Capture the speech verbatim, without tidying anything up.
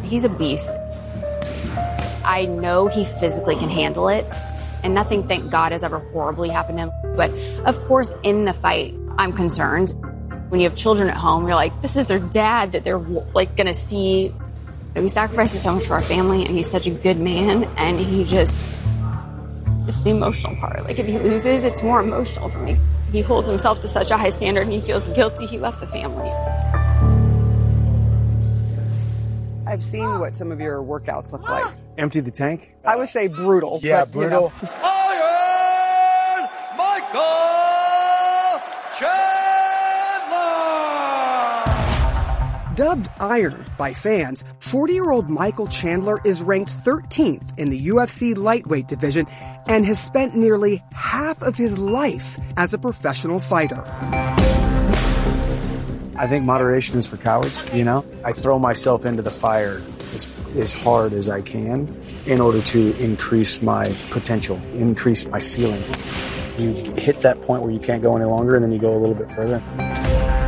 he's a beast. I know he physically can handle it, and nothing, thank God, has ever horribly happened to him. But, of course, in the fight, I'm concerned. When you have children at home, you're like, this is their dad that they're, like, going to see. He sacrifices so much for our family, and he's such a good man, and he just, it's the emotional part. Like, if he loses, it's more emotional for me. He holds himself to such a high standard, and he feels guilty he left the family. I've seen what some of your workouts look like. Empty the tank? I would say brutal. Yeah, but, brutal. You know. Iron Michael Chandler! Dubbed Iron by fans, forty-year-old Michael Chandler is ranked thirteenth in the U F C lightweight division and has spent nearly half of his life as a professional fighter. I think moderation is for cowards, you know? I throw myself into the fire as, as hard as I can in order to increase my potential, increase my ceiling. You hit that point where you can't go any longer, and then you go a little bit further.